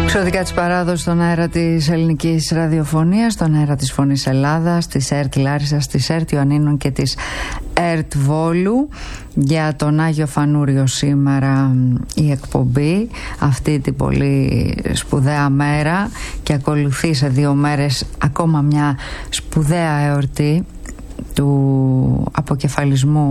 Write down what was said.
Εξωτικά της παράδοσης στον αέρα της ελληνικής ραδιοφωνίας, στον αέρα της Φωνής Ελλάδας, της ΕΡΤ Λάρισσας, της ΕΡΤ Ιωαννίνων και της ΕΡΤ Βόλου. Για τον Άγιο Φανούριο σήμερα η εκπομπή, αυτή την πολύ σπουδαία μέρα, και ακολουθεί σε 2 μέρες ακόμα μια σπουδαία εορτή του αποκεφαλισμού